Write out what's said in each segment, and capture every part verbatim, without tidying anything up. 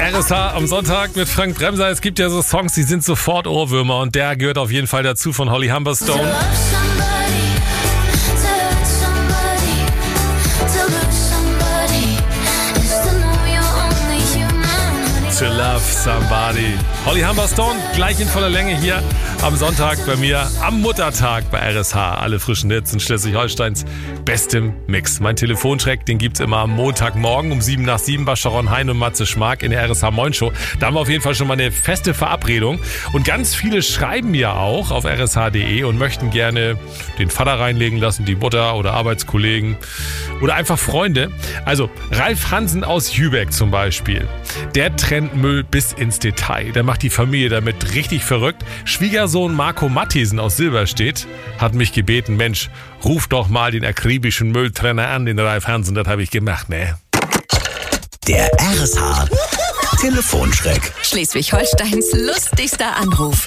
R S H am Sonntag mit Frank Bremser. Es gibt ja so Songs, die sind sofort Ohrwürmer und der gehört auf jeden Fall dazu von Holly Humberstone. To Love Somebody. Holly Humberstone, gleich in voller Länge hier am Sonntag bei mir am Muttertag bei R S H. Alle frischen Hits in Schleswig-Holsteins bestem Mix. Mein Telefontrack, den gibt's immer am Montagmorgen um sieben nach sieben bei Sharon Hein und Matze Schmark in der R S H Moin Show. Da haben wir auf jeden Fall schon mal eine feste Verabredung. Und ganz viele schreiben ja auch auf r s h punkt d e und möchten gerne den Vater reinlegen lassen, die Mutter oder Arbeitskollegen oder einfach Freunde. Also Ralf Hansen aus Jübeck zum Beispiel. Der trennt Müll bis ins Detail. Der macht die Familie damit richtig verrückt. Schwiegersohn Marco Matthiesen aus Silberstedt hat mich gebeten, Mensch, ruf doch mal den akribischen Mülltrenner an, den Ralf Hansen. Das habe ich gemacht, ne? Der R S H Telefonschreck. Schleswig-Holsteins lustigster Anruf.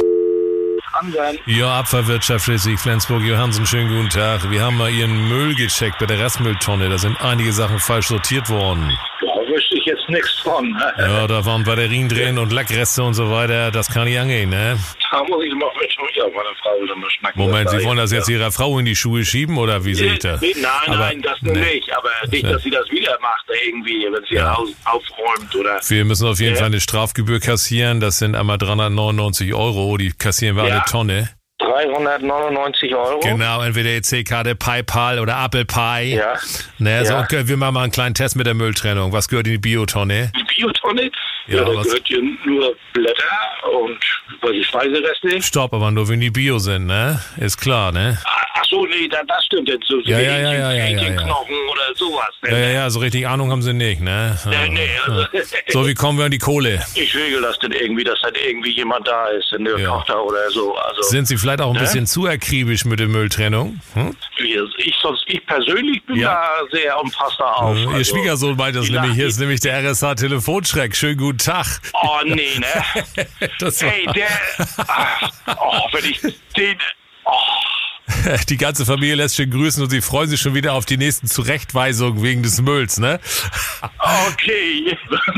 Ja, Abfallwirtschaft Schleswig-Flensburg, Johansen, schönen guten Tag. Wir haben mal Ihren Müll gecheckt bei der Restmülltonne. Da sind einige Sachen falsch sortiert worden. Da wüsste ich jetzt nichts von. Ja, da waren Batterien drin und Lackreste und so weiter. Das kann nicht angehen, ne? Da muss ich mal mit ja, meiner Frau dann mal schnacken. Moment, Sie wollen das jetzt Ihrer Frau in die Schuhe schieben, oder wie sehe ich das? Nee, nein, aber, nein, das nee. nicht. Aber nicht, dass sie das wieder macht, irgendwie, wenn sie ja. Haus aufräumt oder... Wir müssen auf jeden ja. Fall eine Strafgebühr kassieren. Das sind einmal dreihundertneunundneunzig Euro. Die kassieren wir ja. alle Tonne. dreihundertneunundneunzig Euro? Genau, entweder E C-Karte, PayPal oder Apple Pie. Ja. Ne, so, ja. wir machen mal einen kleinen Test mit der Mülltrennung. Was gehört in die Biotonne? Die Biotonne? Ja, ja da was? gehört hier nur Blätter und welche Speisereste. Stopp, aber nur wenn die Bio sind, ne? Ist klar, ne? Ach so, nee, das, das stimmt jetzt. So ja, ja, ja, ja, ja, ja, ja. Knochen oder sowas. Ne? Ja, ja, ja, so richtig Ahnung haben sie nicht, ne? Nee, nee, also so, wie kommen wir an die Kohle? Ich regel das denn irgendwie, dass dann irgendwie jemand da ist, in der ja. Tochter oder so. Also, sind Sie vielleicht auch ein ne? bisschen zu akribisch mit der Mülltrennung? Hm? Ich, sonst, ich persönlich bin ja. da sehr umfassender auf. Ihr also, Schwiegersohn meint das nämlich. Hier ist nämlich der R S H Telefonschreck. Schönen guten Tag. Oh, nee, ne? das war Ey, der... Ach, oh, wenn ich den... Oh. Die ganze Familie lässt schön grüßen und sie freuen sich schon wieder auf die nächsten Zurechtweisungen wegen des Mülls, ne? Okay.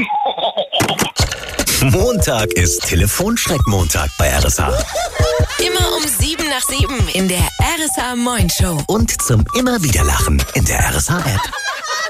Montag ist Telefonschreck-Montag bei R S H. Immer um sieben nach sieben in der R S H Moin Show. Und zum immer wieder Lachen in der R S H App.